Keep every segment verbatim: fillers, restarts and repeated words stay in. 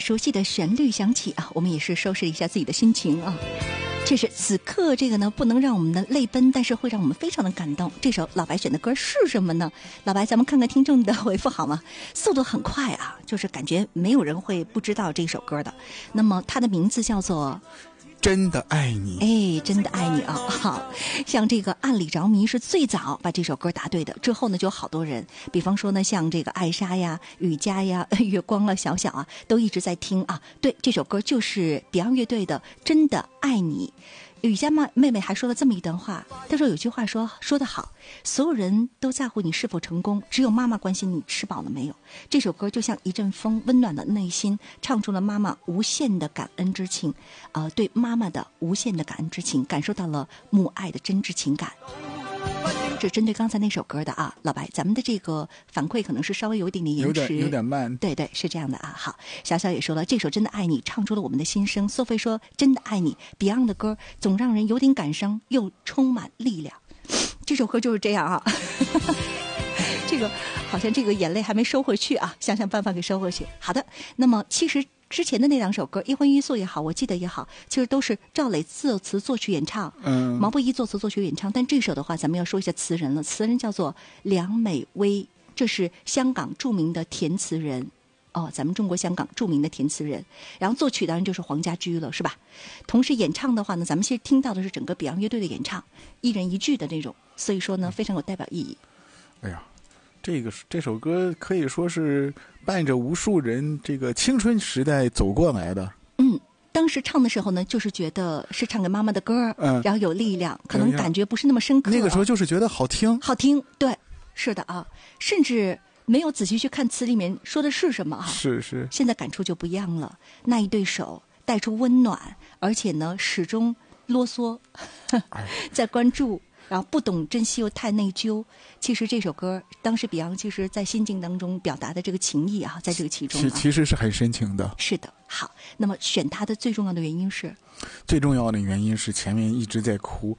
熟悉的旋律响起啊，我们也是收拾一下自己的心情啊。这是此刻这个呢，不能让我们的泪奔，但是会让我们非常的感动。这首老白选的歌是什么呢？老白，咱们看看听众的回复好吗？速度很快啊，就是感觉没有人会不知道这首歌的。那么它的名字叫做真的爱你。 哎，真的爱你啊！好，像这个暗里着迷是最早把这首歌答对的，之后呢就有好多人，比方说呢像这个艾莎呀、雨佳呀、月光了、小小啊，都一直在听啊。对，这首歌就是 Beyond 乐队的《真的爱你》。雨佳妈妹妹还说了这么一段话，她说有句话说说得好，所有人都在乎你是否成功，只有妈妈关心你吃饱了没有。这首歌就像一阵风，温暖了内心，唱出了妈妈无限的感恩之情，呃，对妈妈的无限的感恩之情，感受到了母爱的真挚情感。这针对刚才那首歌的啊，老白，咱们的这个反馈可能是稍微有一点点延迟， 有点有点慢。 对对，是这样的啊。好，小小也说了，这首《真的爱你》唱出了我们的心声。苏菲说，真的爱你 Beyond 的歌总让人有点感伤，又充满力量。这首歌就是这样啊。这个好像这个眼泪还没收回去啊，想想办法给收回去。好的，那么其实之前的那两首歌，《一荤一素》也好，我记得也好，其实都是赵磊作词作曲演唱， 嗯， 毛不易作词作曲演唱。但这首的话，咱们要说一下词人了，词人叫做梁美薇，这是香港著名的填词人。哦，咱们中国香港著名的填词人，然后作曲当然就是黄家驹了，是吧？同时演唱的话呢，咱们其实听到的是整个 Beyond 乐队的演唱，一人一句的那种，所以说呢，非常有代表意义。 哎呀，这个这首歌可以说是伴着无数人这个青春时代走过来的。 嗯，当时唱的时候呢，就是觉得是唱给妈妈的歌，嗯，然后有力量，可能感觉不是那么深刻。 那个时候就是觉得好听， 好听，对，是的啊，甚至没有仔细去看词里面说的是什么哈。 是是。 现在感触就不一样了，那一对手带出温暖，而且呢始终啰嗦，在关注。然后不懂珍惜又太内疚，其实这首歌当时 Beyond 其实在心境当中表达的这个情谊啊，在这个其中、啊、 其其实是很深情的。 是的。好，那么选它的最重要的原因是， 最重要的原因是前面一直在哭。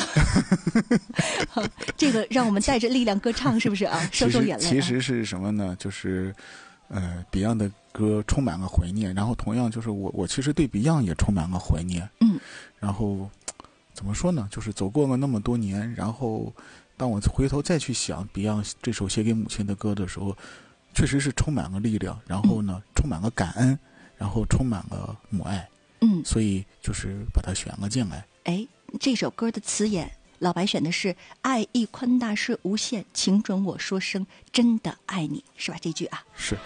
这个让我们带着力量歌唱，是不是啊？收收眼泪、啊。 其实是什么呢？就是呃 Beyond 的歌充满了怀念，然后同样就是我我其实对 Beyond 也充满了怀念。 嗯， 然后。怎么说呢？就是走过了那么多年，然后当我回头再去想 Beyond 这首写给母亲的歌的时候，确实是充满了力量，然后呢，嗯、充满了感恩，然后充满了母爱。 嗯， 所以就是把它选了进来。 哎，这首歌的词眼，老白选的是“爱意宽大是无限，请准我说声真的爱你”，是吧？这句啊， 是。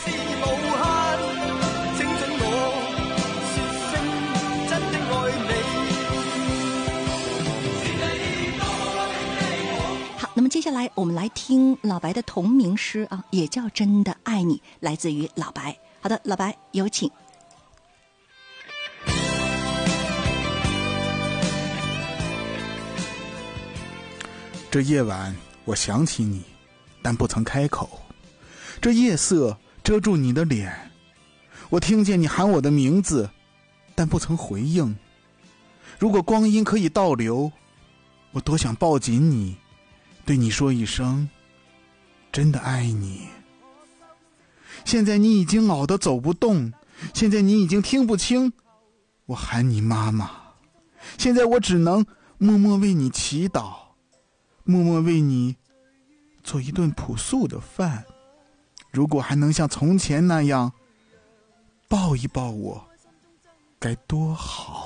那么接下来我们来听老白的同名诗啊，也叫《真的爱你》，来自于老白。好的，老白有请。 这夜晚我想起你，但不曾开口。这夜色遮住你的脸，我听见你喊我的名字，但不曾回应。如果光阴可以倒流，我多想抱紧你，对你说一声真的爱你。现在你已经老得走不动，现在你已经听不清我喊你妈妈，现在我只能默默为你祈祷，默默为你做一顿朴素的饭。如果还能像从前那样抱一抱我，该多好。